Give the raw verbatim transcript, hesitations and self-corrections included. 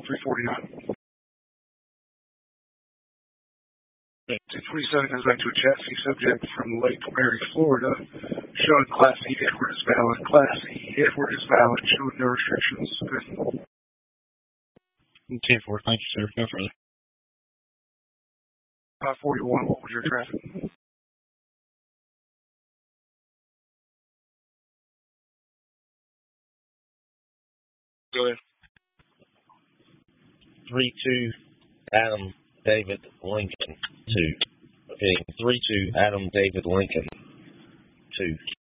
three forty-nine. two twenty-seven comes back to a chassis subject from Lake Mary, Florida, showing Class E Edward is valid. Class E Edward is valid, showing no restrictions. Good. ten four, thank you, sir. No further. five forty-one, what was your traffic? Go ahead. three two, Adam David Lincoln, two. Okay, three two, Adam David Lincoln, two.